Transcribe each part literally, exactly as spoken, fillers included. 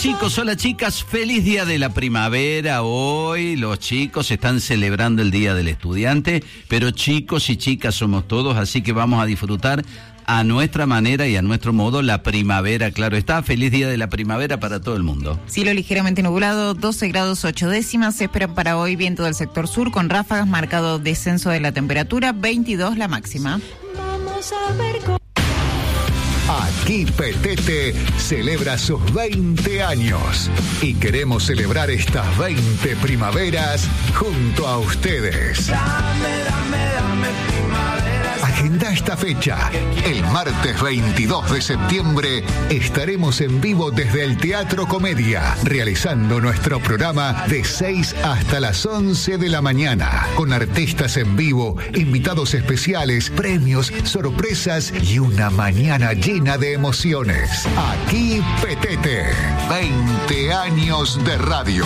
Chicos, hola chicas, feliz día de la primavera. Hoy los chicos están celebrando el Día del Estudiante, pero chicos y chicas somos todos, así que vamos a disfrutar a nuestra manera y a nuestro modo la primavera, claro está. Feliz día de la primavera para todo el mundo. Cielo ligeramente nublado, doce grados ocho décimas, se espera para hoy viento del sector sur con ráfagas, marcado descenso de la temperatura, veintidós la máxima. Vamos a ver cómo... Aquí Petete celebra sus veinte años y queremos celebrar estas veinte primaveras junto a ustedes. Dame, dame, dame primaveras. Agenda esta fecha. El martes veintidós de septiembre estaremos en vivo desde el Teatro Comedia, realizando nuestro programa de seis hasta las once de la mañana, con artistas en vivo, invitados especiales, premios, sorpresas y una mañana llena de emociones. Aquí Petete, veinte años de radio.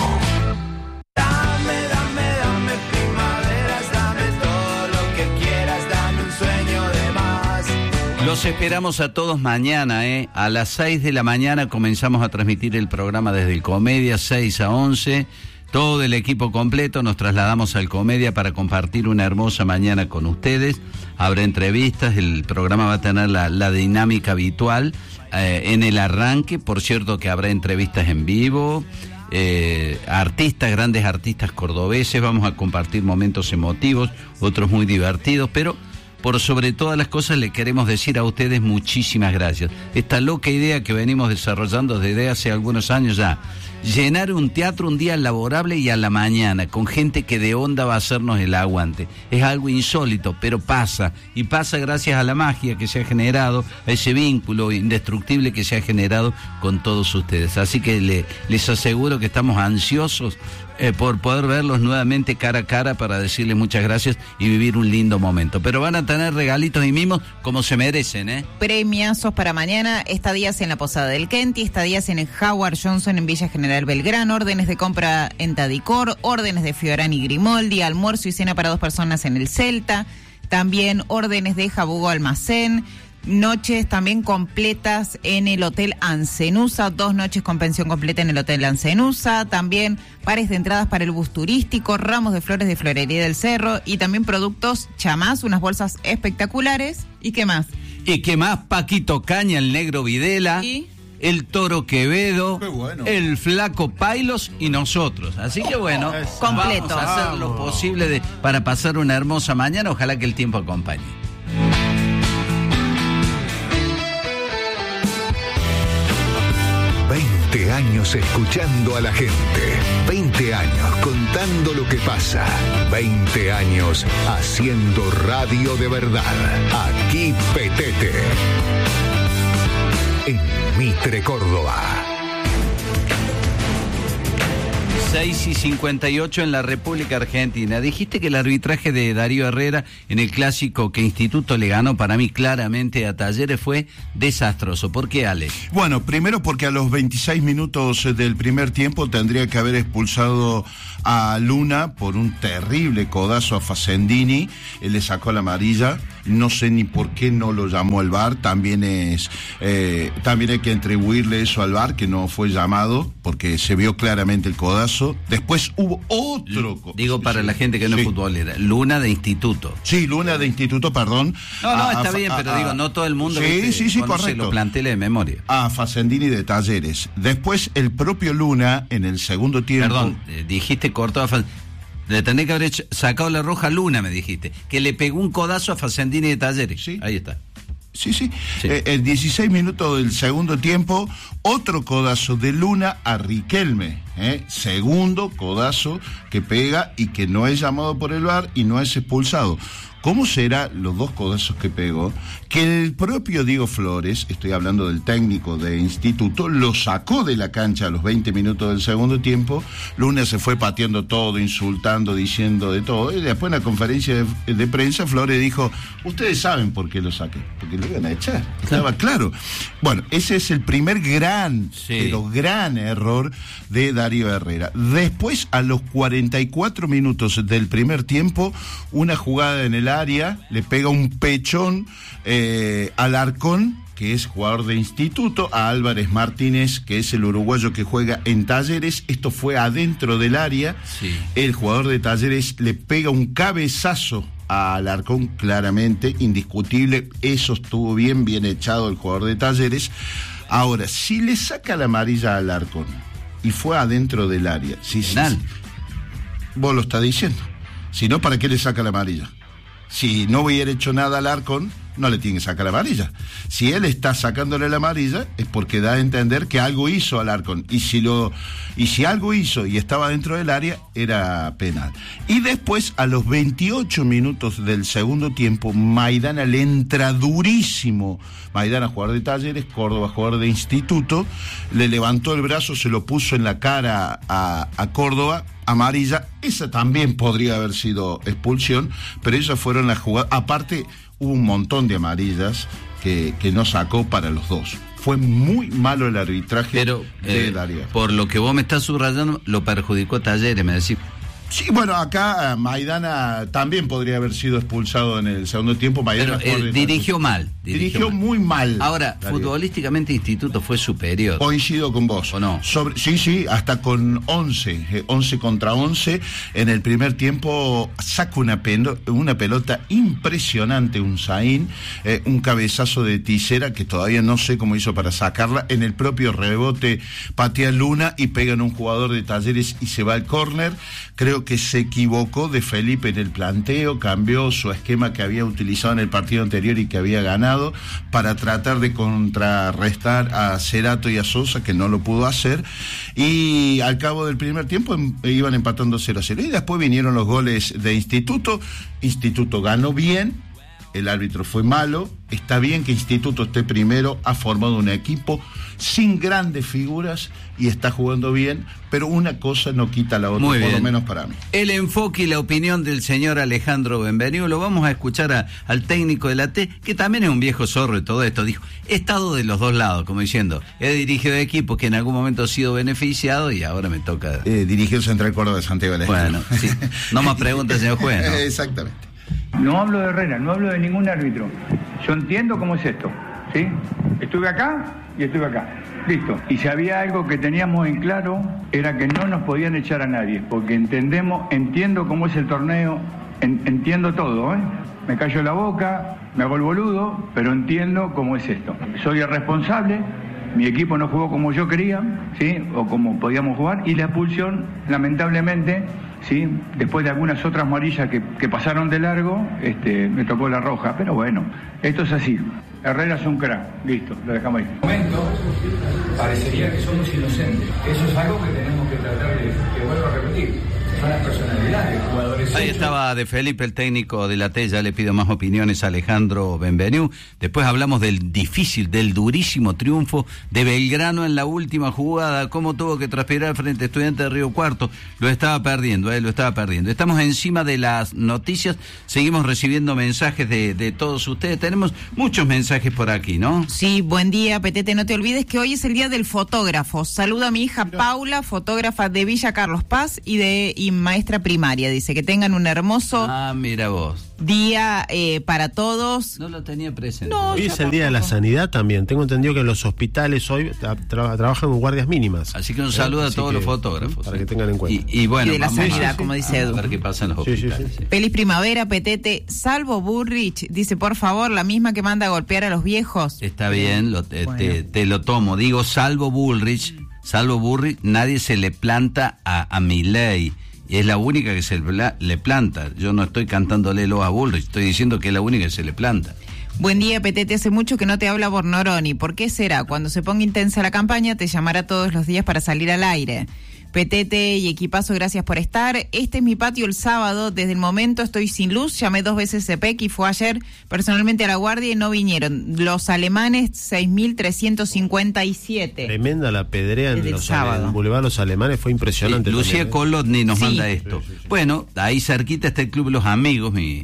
Los esperamos a todos mañana, ¿eh? A las seis de la mañana comenzamos a transmitir el programa desde el Comedia, seis a once. Todo el equipo completo nos trasladamos al Comedia para compartir una hermosa mañana con ustedes. Habrá entrevistas, el programa va a tener la, la dinámica habitual eh, en el arranque. Por cierto que habrá entrevistas en vivo, eh, artistas, grandes artistas cordobeses. Vamos a compartir momentos emotivos, otros muy divertidos, pero... por sobre todas las cosas le queremos decir a ustedes muchísimas gracias. Esta loca idea que venimos desarrollando desde hace algunos años ya, llenar un teatro un día laborable y a la mañana, con gente que de onda va a hacernos el aguante. Es algo insólito, pero pasa, y pasa gracias a la magia que se ha generado, a ese vínculo indestructible que se ha generado con todos ustedes. Así que le, les aseguro que estamos ansiosos Eh, por poder verlos nuevamente cara a cara para decirles muchas gracias y vivir un lindo momento. Pero van a tener regalitos y mimos como se merecen, ¿eh? Premiazos para mañana, estadías en la Posada del Kenty, estadías en el Howard Johnson en Villa General Belgrano, órdenes de compra en Tadicor, órdenes de Fiorani Grimoldi, almuerzo y cena para dos personas en el Celta, también órdenes de Jabugo Almacén, noches también completas en el Hotel Ancenusa, dos noches con pensión completa en el Hotel Ancenusa, también pares de entradas para el bus turístico, ramos de flores de Florería del Cerro y también productos Chamás, unas bolsas espectaculares. ¿Y qué más? ¿Y qué más? Paquito Caña, el Negro Videla, ¿y? El Toro Quevedo, bueno. El Flaco Pailos y nosotros. Así que bueno, oh, completo. Vamos a hacer lo posible de, para pasar una hermosa mañana, ojalá que el tiempo acompañe. veinte años escuchando a la gente, veinte años contando lo que pasa, veinte años haciendo radio de verdad. Aquí Petete, en Mitre, Córdoba. seis y cincuenta y ocho en la República Argentina. Dijiste que el arbitraje de Darío Herrera en el clásico que Instituto le ganó para mí claramente a Talleres fue desastroso. ¿Por qué, Ale? Bueno, primero porque a los veintiséis minutos del primer tiempo tendría que haber expulsado a Luna por un terrible codazo a Facendini. Él le sacó la amarilla. No sé ni por qué no lo llamó al V A R. También es eh, también hay que atribuirle eso al V A R, que no fue llamado, porque se vio claramente el codazo. Después hubo otro... Digo para sí, la gente que no sí. es futbolera. Luna de Instituto. Sí, Luna de Instituto, perdón. No, no, a, está a, bien, a, pero a, digo, no todo el mundo sí, viste, sí, sí, correcto. Lo planteé de memoria. A Facendini de Talleres. Después el propio Luna, en el segundo tiempo... Perdón, eh, dijiste cortó a Facendini. Le tenés que haber hecho, sacado la roja Luna, me dijiste. Que le pegó un codazo a Facendini de Talleres. Sí. Ahí está. Sí, sí. sí. Eh, el dieciséis minutos del segundo tiempo, otro codazo de Luna a Riquelme. ¿eh? Segundo codazo que pega y que no es llamado por el V A R y no es expulsado. ¿Cómo será los dos codazos que pegó? Que el propio Diego Flores, estoy hablando del técnico de Instituto, lo sacó de la cancha a los veinte minutos del segundo tiempo. Luna se fue pateando todo, insultando, diciendo de todo. Y después en la conferencia de, de prensa, Flores dijo, ustedes saben por qué lo saqué, porque lo iban a echar. Estaba claro. Bueno, ese es el primer gran, sí. pero gran error de Darío Herrera. Después, a los cuarenta y cuatro minutos del primer tiempo, una jugada en el área, le pega un pechón eh, al Arcón que es jugador de instituto, a Álvarez Martínez, que es el uruguayo que juega en Talleres. Esto fue adentro del área. Sí. El jugador de Talleres le pega un cabezazo a Alarcón, claramente, indiscutible. Eso estuvo bien, bien echado el jugador de Talleres. Ahora, si le saca la amarilla a Alarcón y fue adentro del área, sí, sí, sí, vos lo estás diciendo. Si no, ¿para qué le saca la amarilla? Si no hubiera hecho nada al Alarcón, no le tiene que sacar la amarilla. Si él está sacándole la amarilla, es porque da a entender que algo hizo al Alarcón. Y si lo, y si algo hizo y estaba dentro del área, era penal. Y después, a los veintiocho minutos del segundo tiempo, Maidana le entra durísimo. Maidana, jugador de Talleres, Córdoba, jugador de instituto, le levantó el brazo, se lo puso en la cara a, a Córdoba, amarilla. Esa también podría haber sido expulsión, pero esas fueron las jugadas. Aparte, hubo un montón de amarillas que, que no sacó para los dos. Fue muy malo el arbitraje Pero, de eh, Darío. Por lo que vos me estás subrayando, lo perjudicó Talleres, me decís. Sí, bueno, acá Maidana también podría haber sido expulsado en el segundo tiempo. Maidana Pero, eh, dirigió mal. Dirigió, Dirigió mal. muy mal. Ahora, Darío. Futbolísticamente Instituto fue superior. Coincido con vos. ¿O no? Sobre, sí, sí, hasta con once, eh, once contra once. En el primer tiempo saca una, pelo, una pelota impresionante, un Zain, eh, un cabezazo de Tisera que todavía no sé cómo hizo para sacarla. En el propio rebote patea Luna y pega en un jugador de Talleres y se va al córner. Creo que se equivocó de Felipe en el planteo, cambió su esquema que había utilizado en el partido anterior y que había ganado para tratar de contrarrestar a Cerato y a Sosa, que no lo pudo hacer, y al cabo del primer tiempo em, iban empatando cero a cero, y después vinieron los goles de Instituto. Instituto ganó bien, el árbitro fue malo. Está bien que Instituto esté primero, ha formado un equipo sin grandes figuras y está jugando bien, pero una cosa no quita la otra, Muy por bien. lo menos para mí. El enfoque y la opinión del señor Alejandro Benvenido lo vamos a escuchar a, al técnico de la T, que también es un viejo zorro de todo esto. Dijo, he estado de los dos lados, como diciendo, he dirigido equipos que en algún momento he sido beneficiado y ahora me toca... Eh, dirigió el Central Córdoba de Santiago del Estero. Bueno, sí. No más preguntas, señor juez, ¿no? Exactamente. No hablo de Herrera, no hablo de ningún árbitro. Yo entiendo cómo es esto, ¿sí? Estuve acá y estuve acá. Listo. Y si había algo que teníamos en claro, era que no nos podían echar a nadie, porque entendemos, entiendo cómo es el torneo, en, entiendo todo, ¿eh? Me callo la boca, me hago el boludo, pero entiendo cómo es esto. Soy el responsable, mi equipo no jugó como yo quería, ¿sí? O como podíamos jugar, y la expulsión, lamentablemente... Sí, después de algunas otras amarillas que, que pasaron de largo, este, me tocó la roja, pero bueno, esto es así. Herrera es un crack, listo, lo dejamos ahí. Momento, parecería que somos inocentes. Eso es algo que tenemos que tratar de, que vuelvo a repetir, son las personalidades, jugadores. Ahí estaba de Felipe, el técnico de la T, ya le pido más opiniones a Alejandro Benveniú. Después hablamos del difícil, del durísimo triunfo de Belgrano en la última jugada, cómo tuvo que transpirar frente a Estudiantes de Río Cuarto. Lo estaba perdiendo, eh, lo estaba perdiendo. Estamos encima de las noticias, seguimos recibiendo mensajes de, de todos ustedes. Tenemos muchos mensajes por aquí, ¿no? Sí, buen día, Petete. No te olvides que hoy es el día del fotógrafo. Saluda a mi hija Paula, fotógrafa de Villa Carlos Paz y de y maestra primaria. Dice que tengan un hermoso Ah, mira vos. día eh, para todos. No lo tenía presente. No, Hoy yo es el Día de la Sanidad también. Tengo entendido que los hospitales hoy tra- tra- trabajan con guardias mínimas. Así que un saludo a Así todos que, los fotógrafos. Para ¿eh? que tengan en cuenta. Y, y bueno, Y de la vamos sanidad, a, como dice Edu. a ver qué pasa en los Sí, sí, hospitales. sí. sí. Feliz primavera, Petete. Salvo Burrich, dice, por favor, la misma que manda a golpear a los viejos. Está bien, lo, te, Bueno. te, te lo tomo. Digo, salvo Bullrich, salvo Bullrich, nadie se le planta a, a Milei. Y es la única que se le, le planta. Yo no estoy cantándole lo a Bullrich, estoy diciendo que es la única que se le planta. Buen día, Petete. Hace mucho que no te habla Bornoroni. ¿Por qué será? Cuando se ponga intensa la campaña, te llamará todos los días para salir al aire. Petete y equipazo, gracias por estar. Este es mi patio el sábado. Desde el momento estoy sin luz. Llamé dos veces a P E C y fue ayer personalmente a la guardia y no vinieron. Los alemanes, seis mil trescientos cincuenta y siete. Tremenda la pedrea en Desde el los sábado. en Boulevard Los Alemanes, fue impresionante. Sí, Lucía también, ¿eh? Colodny nos Sí. manda esto. Sí, sí, sí. Bueno, ahí cerquita está el Club Los Amigos. Mi,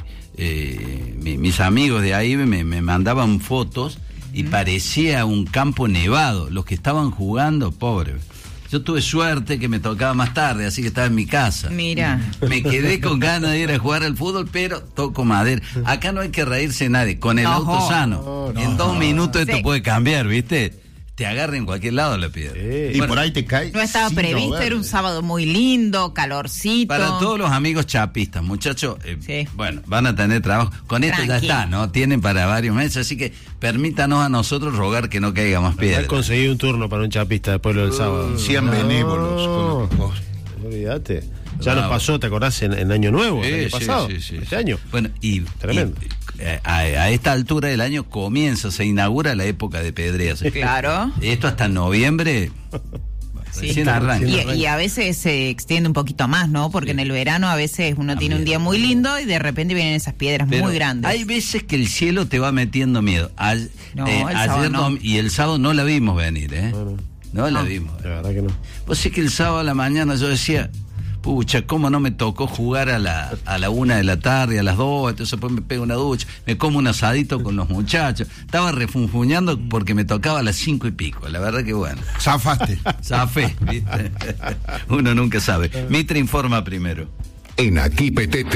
eh, mi- mis amigos de ahí me, me mandaban fotos y parecía un campo nevado. Los que estaban jugando, pobre. Yo tuve suerte que me tocaba más tarde, así que estaba en mi casa. Mira. Me quedé con ganas de ir a jugar al fútbol, pero toco madera. Acá no hay que reírse nadie, con el No, auto sano. no, no, en dos no. minutos esto Sí. puede cambiar, ¿viste? Te agarra en cualquier lado la piedra. Sí. Y Bueno, por ahí te cae. No estaba sin previsto, moverle. era un sábado muy lindo, calorcito. para todos los amigos chapistas, muchachos, eh, Sí. bueno, van a tener trabajo. Con esto ya Tranquilo. está, ¿no? Tienen para varios meses, así que permítanos a nosotros rogar que no caiga más He piedra. conseguido un turno para un chapista después lo del sábado. Sean benévolos con lo que vos- No olvídate. Ya Bravo. nos pasó, ¿te acordás? En, en Año Nuevo, Sí, el año sí, pasado. sí, sí, este sí. año. Bueno, y, Tremendo. y, eh, a, a esta altura del año comienza, se inaugura la época de pedreas. Claro. Esto hasta noviembre Sí. recién arranca. Y, y a veces se extiende un poquito más, ¿no? Porque en el verano a veces uno tiene un día muy lindo y de repente vienen esas piedras Pero muy grandes. hay veces que el cielo te va metiendo miedo. Al- No, eh, el sábado ayer no. dom- y el sábado no la vimos venir, ¿eh? No, no. No la No. vimos. La verdad que no. Pues sí que el sábado a la mañana yo decía, pucha, ¿cómo no me tocó jugar a la, a la una de la tarde, a las dos? Entonces después me pego una ducha, me como un asadito con los muchachos. Estaba refunfuñando porque me tocaba a las cinco y pico. La verdad que bueno. Zafaste. Zafé, ¿viste? Uno nunca sabe. Mitre informa primero. En Aquí Petete.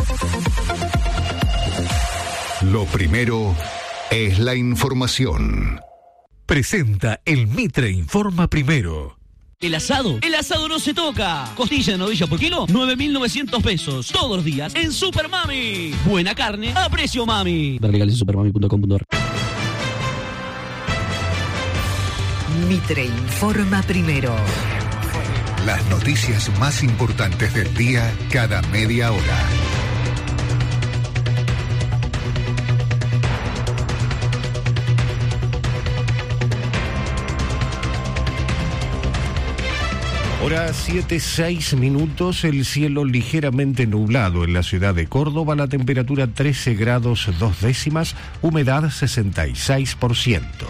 Lo primero es la información. Presenta el Mitre Informa Primero. El asado, el asado no se toca. Costilla de novilla por kilo, nueve mil novecientos pesos. Todos los días en Super Mami. Buena carne a precio mami. Ver legales en supermami punto com punto ar. Mitre Informa Primero. Las noticias más importantes del día cada media hora. Hora siete, seis minutos, el cielo ligeramente nublado en la ciudad de Córdoba, la temperatura trece grados dos décimas, humedad sesenta y seis por ciento.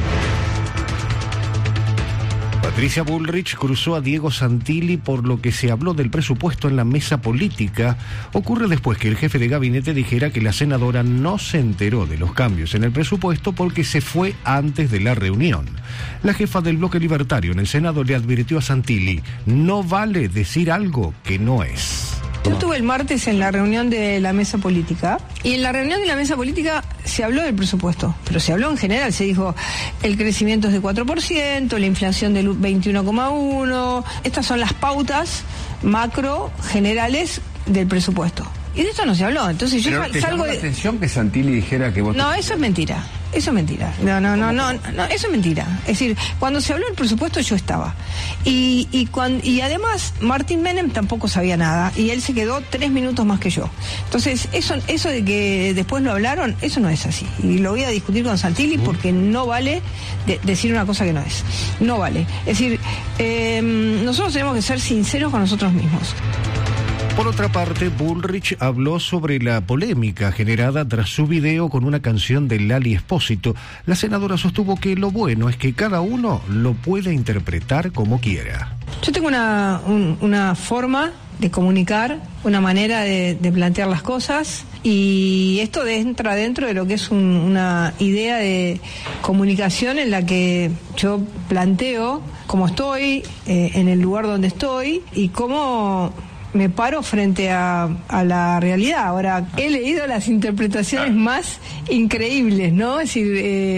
Patricia Bullrich cruzó a Diego Santilli por lo que se habló del presupuesto en la mesa política. Ocurre después que el jefe de gabinete dijera que la senadora no se enteró de los cambios en el presupuesto porque se fue antes de la reunión. La jefa del bloque libertario en el Senado le advirtió a Santilli, no vale decir algo que no es. Yo estuve el martes en la reunión de la mesa política y en la reunión de la mesa política se habló del presupuesto, pero se habló en general, se dijo el crecimiento es de cuatro por ciento, la inflación del veintiuno coma uno por ciento, estas son las pautas macro generales del presupuesto. Y de esto no se habló, entonces yo Pero sal- ¿te salgo llamó la de... atención que Santilli dijera que vos... No, eso es mentira. Eso es mentira. No, no, no, no, no, eso es mentira. Es decir, cuando se habló del presupuesto yo estaba. Y, y, cuan- y además Martín Menem tampoco sabía nada y él se quedó tres minutos más que yo. Entonces, eso, eso de que después lo hablaron, eso no es así. Y lo voy a discutir con Santilli porque no vale de- decir una cosa que no es. No vale. Es decir, eh, nosotros tenemos que ser sinceros con nosotros mismos. Por otra parte, Bullrich habló sobre la polémica generada tras su video con una canción de Lali Espósito. La senadora sostuvo que lo bueno es que cada uno lo puede interpretar como quiera. Yo tengo una, un- una forma de comunicar, una manera de, de plantear las cosas y esto entra dentro de lo que es un- una idea de comunicación en la que yo planteo cómo estoy, eh, en el lugar donde estoy y cómo me paro frente a, a la realidad. Ahora, he leído las interpretaciones más increíbles, ¿no? Es decir, eh,